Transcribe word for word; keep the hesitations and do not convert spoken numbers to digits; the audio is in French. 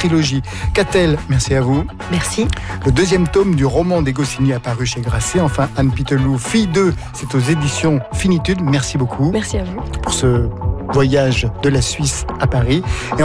trilogie. Catel, merci à vous. Merci. Le deuxième tome du roman des Goscinny apparu chez Grasset. Enfin, Anne Pitelou, Fille deux, c'est aux éditions Finitude. Merci beaucoup. Merci à vous. Pour ce voyage de la Suisse à Paris. Et